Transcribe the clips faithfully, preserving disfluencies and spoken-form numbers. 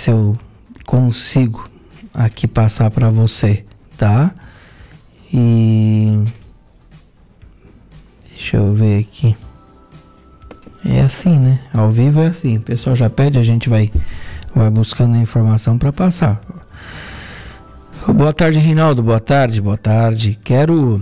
se eu consigo aqui passar para você, tá? E deixa eu ver aqui. É assim, né? Ao vivo é assim. O pessoal já pede, a gente vai, vai buscando a informação para passar. Boa tarde, Reinaldo. Boa tarde, boa tarde. Quero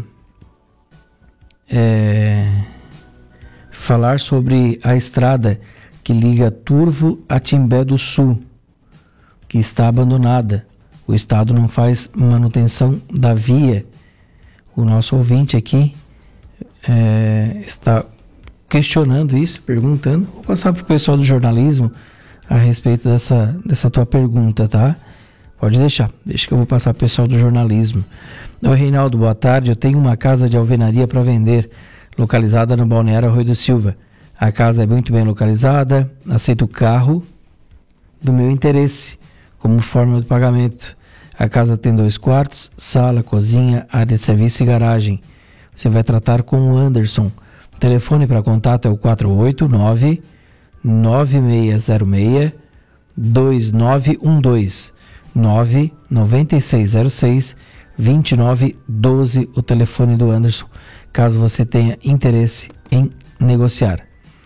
é, falar sobre a estrada que liga Turvo a Timbé do Sul, que está abandonada. O Estado não faz manutenção da via. O nosso ouvinte aqui é, está questionando isso, perguntando. Vou passar para o pessoal do jornalismo a respeito dessa, dessa tua pergunta, tá? Pode deixar, deixa que eu vou passar para o pessoal do jornalismo. Oi, Reinaldo, boa tarde. Eu tenho uma casa de alvenaria para vender, localizada no Balneário Arroio do Silva. A casa é muito bem localizada, aceito o carro do meu interesse como forma de pagamento. A casa tem dois quartos, sala, cozinha, área de serviço e garagem. Você vai tratar com o Anderson. O telefone para contato é o quatro oito nove, nove seis zero seis, dois nove um dois, nove nove seis zero seis, dois nove um dois, o telefone do Anderson, caso você tenha interesse em negociar.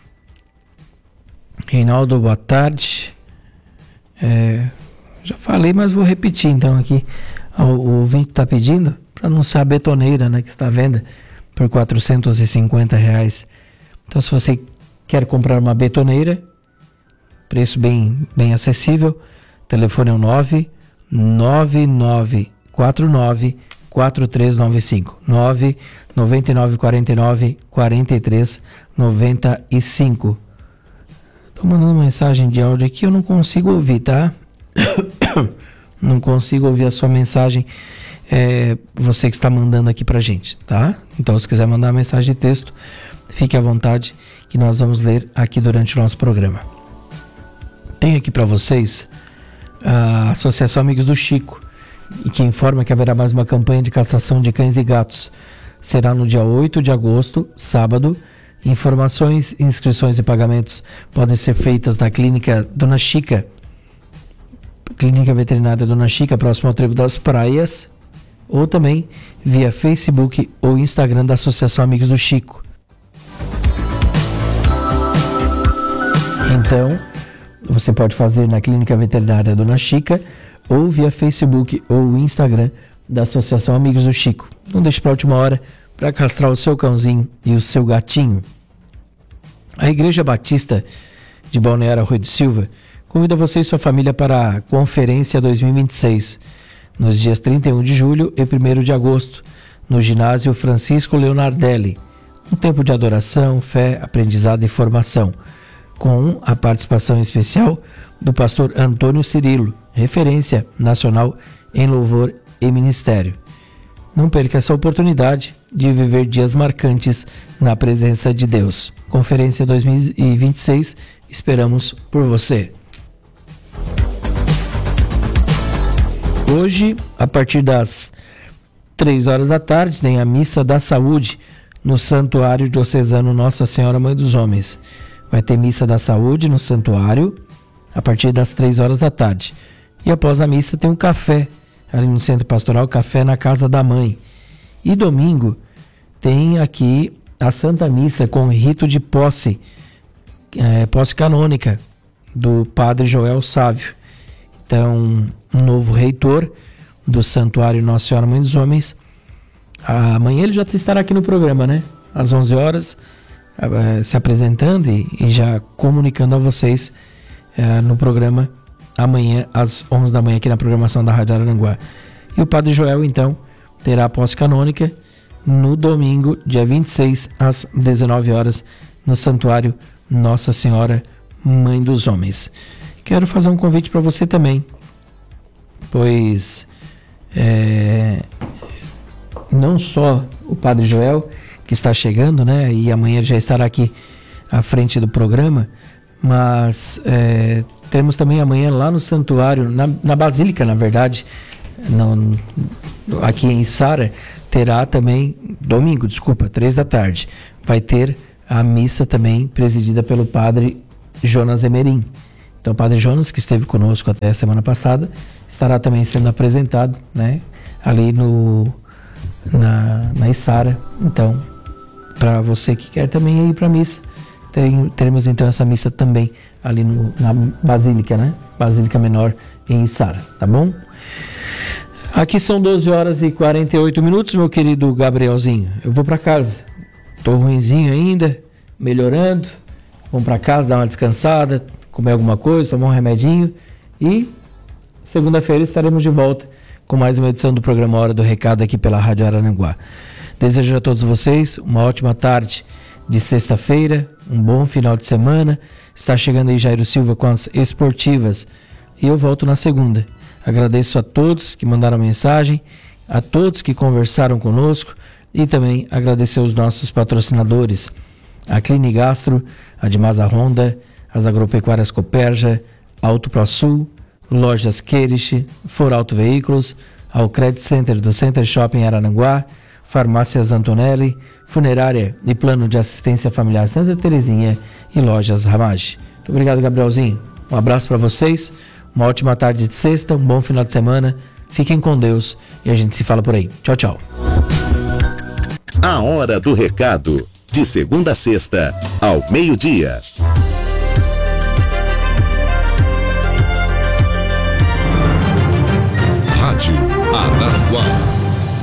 Reinaldo, boa tarde. É, já falei, mas vou repetir então aqui. O, o ouvinte está pedindo para não ser a betoneira, né, que está à venda por quatrocentos e cinquenta reais. Então, se você quer comprar uma betoneira, preço bem, bem acessível, o telefone é o nove nove nove quatro nove quatro três nove cinco, nove nove nove quatro nove quatro três nove cinco. Estou mandando mensagem de áudio aqui, eu não consigo ouvir, tá? Não consigo ouvir a sua mensagem, é, você que está mandando aqui pra gente, tá? Então, se quiser mandar mensagem de texto, fique à vontade, que nós vamos ler aqui durante o nosso programa. Tenho aqui para vocês a Associação Amigos do Chico, e que informa que haverá mais uma campanha de castração de cães e gatos. Será no dia oito de agosto, sábado. Informações, inscrições e pagamentos podem ser feitas na Clínica Dona Chica, Clínica Veterinária Dona Chica, próximo ao Trevo das Praias, ou também via Facebook ou Instagram da Associação Amigos do Chico. Então, você pode fazer na Clínica Veterinária Dona Chica ou via Facebook ou Instagram da Associação Amigos do Chico. Não deixe para a última hora para castrar o seu cãozinho e o seu gatinho. A Igreja Batista de Balneário Arroio do Silva convida você e sua família para a Conferência dois mil e vinte e seis, nos dias trinta e um de julho e primeiro de agosto, no Ginásio Francisco Leonardelli. Um tempo de adoração, fé, aprendizado e formação, com a participação especial do pastor Antônio Cirilo, referência nacional em louvor e ministério. Não perca essa oportunidade de viver dias marcantes na presença de Deus. Conferência dois mil e vinte e seis, esperamos por você. Hoje, a partir das três horas da tarde, tem a Missa da Saúde no Santuário Diocesano Nossa Senhora Mãe dos Homens. Vai ter Missa da Saúde no Santuário a partir das três horas da tarde. E após a missa tem um café ali no Centro Pastoral, Café na Casa da Mãe. E domingo tem aqui a Santa Missa com rito de posse, é, posse canônica do Padre Joel Sávio. Então, um novo reitor do Santuário Nossa Senhora Mãe dos Homens. Amanhã ele já estará aqui no programa, né? Às onze horas, se apresentando e, e já comunicando a vocês é, no programa amanhã às onze da manhã aqui na programação da Rádio Araranguá. E o Padre Joel então terá a posse canônica no domingo, dia vinte e seis, às dezenove horas, no Santuário Nossa Senhora Mãe dos Homens. Quero fazer um convite para você também, pois é, não só o Padre Joel que está chegando, né, e amanhã ele já estará aqui à frente do programa, mas é, temos também amanhã lá no santuário, na, na Basílica, na verdade, no, aqui em Sara, terá também, domingo, desculpa, três da tarde, vai ter a missa também presidida pelo Padre Jonas Emerim. Então o Padre Jonas, que esteve conosco até a semana passada, estará também sendo apresentado, né, ali no, na, na Içara. Então, para você que quer também ir para a missa, tem, teremos então essa missa também ali no, na Basílica, né? Basílica Menor em Içara, tá bom? Aqui são doze horas e quarenta e oito minutos, meu querido Gabrielzinho. Eu vou para casa. Tô ruinzinho ainda, melhorando. Vamos para casa, dar uma descansada, comer alguma coisa, tomar um remedinho e segunda-feira estaremos de volta com mais uma edição do programa Hora do Recado aqui pela Rádio Araranguá. Desejo a todos vocês uma ótima tarde de sexta-feira, um bom final de semana. Está chegando aí Jairo Silva com as esportivas e eu volto na segunda. Agradeço a todos que mandaram mensagem, a todos que conversaram conosco e também agradecer aos nossos patrocinadores, a Clinigastro, a Dimasa Honda, as Agropecuárias Cooperja, Auto ProSul, Lojas Querich, For Auto Veículos, ao Credit Center do Center Shopping Araranguá, Farmácias Antonelli, Funerária e Plano de Assistência Familiar Santa Terezinha e Lojas Ramage. Muito obrigado, Gabrielzinho. Um abraço para vocês, uma ótima tarde de sexta, um bom final de semana. Fiquem com Deus e a gente se fala por aí. Tchau, tchau. A Hora do Recado, de segunda a sexta, ao meio-dia. Rádio Araranguá.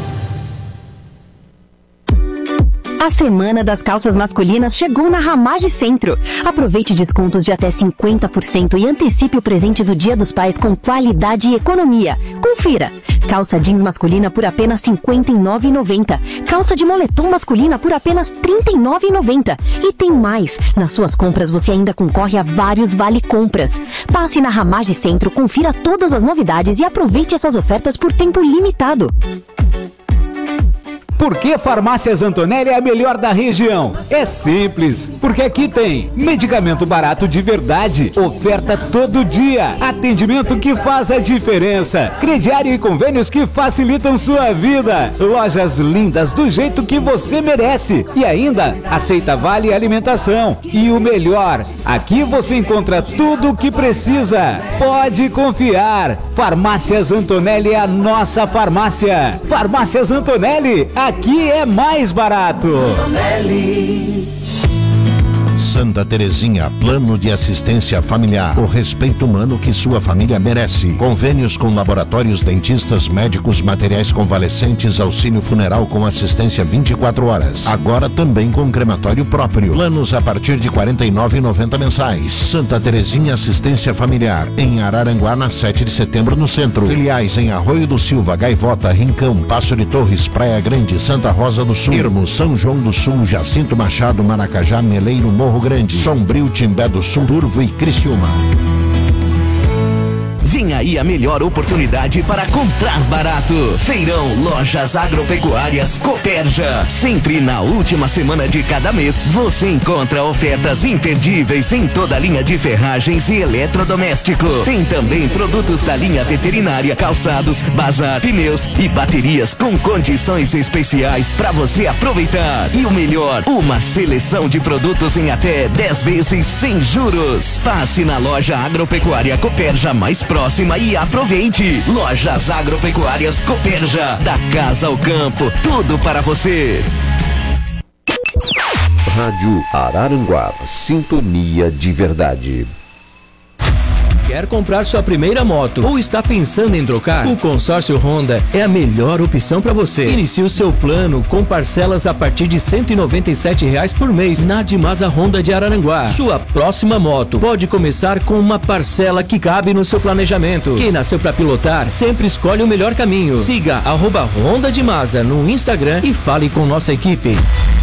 A Semana das Calças Masculinas chegou na Ramage Centro. Aproveite descontos de até cinquenta por cento e antecipe o presente do Dia dos Pais com qualidade e economia. Confira! Calça jeans masculina por apenas cinquenta e nove reais e noventa centavos. Calça de moletom masculina por apenas trinta e nove reais e noventa centavos. E tem mais! Nas suas compras você ainda concorre a vários vale-compras. Passe na Ramage Centro, confira todas as novidades e aproveite essas ofertas por tempo limitado. Por que Farmácias Antonelli é a melhor da região? É simples, porque aqui tem medicamento barato de verdade, oferta todo dia, atendimento que faz a diferença, crediário e convênios que facilitam sua vida, lojas lindas do jeito que você merece e ainda aceita vale alimentação. E o melhor, aqui você encontra tudo o que precisa. Pode confiar, Farmácias Antonelli é a nossa farmácia. Farmácias Antonelli, aqui é mais barato. Santa Terezinha, plano de assistência familiar. O respeito humano que sua família merece. Convênios com laboratórios, dentistas, médicos, materiais convalescentes, auxílio funeral com assistência vinte e quatro horas. Agora também com crematório próprio. Planos a partir de quarenta e nove reais e noventa centavos mensais. Santa Terezinha Assistência Familiar. Em Araranguá, na sete de setembro, no centro. Filiais em Arroio do Silva, Gaivota, Rincão, Passo de Torres, Praia Grande, Santa Rosa do Sul, Irmo, São João do Sul, Jacinto Machado, Maracajá, Meleiro, Morro Grande, Sombrio, Timbé do Sul, Turvo e Criciúma. Vem aí a melhor oportunidade para comprar barato. Feirão Lojas Agropecuárias Cooperja. Sempre na última semana de cada mês, você encontra ofertas imperdíveis em toda a linha de ferragens e eletrodoméstico. Tem também produtos da linha veterinária, calçados, bazar, pneus e baterias com condições especiais para você aproveitar. E o melhor, uma seleção de produtos em até dez vezes sem juros. Passe na loja Agropecuária Cooperja mais próxima e aproveite. Lojas Agropecuárias Cooperja, da casa ao campo, tudo para você. Rádio Araranguá, sintonia de verdade. Quer comprar sua primeira moto ou está pensando em trocar? O Consórcio Honda é a melhor opção para você. Inicie o seu plano com parcelas a partir de cento e noventa e sete reais por mês na Dimasa Honda de Araranguá. Sua próxima moto pode começar com uma parcela que cabe no seu planejamento. Quem nasceu para pilotar sempre escolhe o melhor caminho. Siga arroba Honda Dimasa no Instagram e fale com nossa equipe.